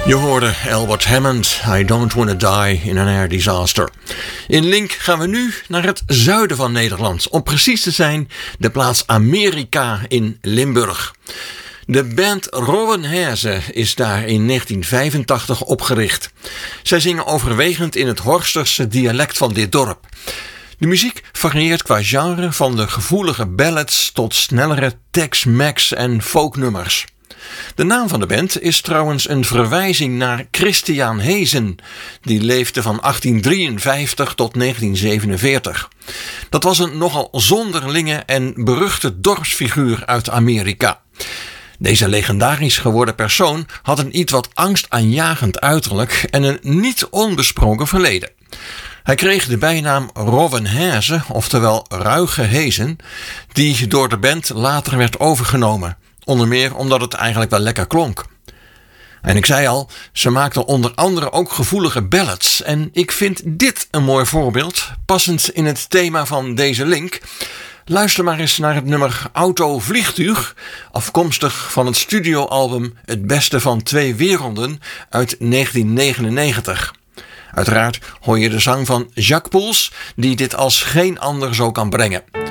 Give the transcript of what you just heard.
Je hoorde Albert Hammond, I Don't Wanna Die in an Air Disaster. In Link gaan we nu naar het zuiden van Nederland. Om precies te zijn, de plaats Amerika in Limburg. De band Rowenheeze is daar in 1985 opgericht. Zij zingen overwegend in het Horsterse dialect van dit dorp. De muziek varieert qua genre van de gevoelige ballads tot snellere Tex-Mex en folknummers. De naam van de band is trouwens een verwijzing naar Christiaan Heesen. Die leefde van 1853 tot 1947. Dat was een nogal zonderlinge en beruchte dorpsfiguur uit Amerika. Deze legendarisch geworden persoon had een iets wat angstaanjagend uiterlijk en een niet onbesproken verleden. Hij kreeg de bijnaam Rowenheeze, oftewel Ruige Hezen, die door de band later werd overgenomen. Onder meer omdat het eigenlijk wel lekker klonk. En ik zei al, ze maakten onder andere ook gevoelige ballads. En ik vind dit een mooi voorbeeld, passend in het thema van deze link. Luister maar eens naar het nummer Auto Vliegtuig, afkomstig van het studioalbum Het Beste van Twee Werelden uit 1999. Uiteraard hoor je de zang van Jacques Poels, die dit als geen ander zo kan brengen.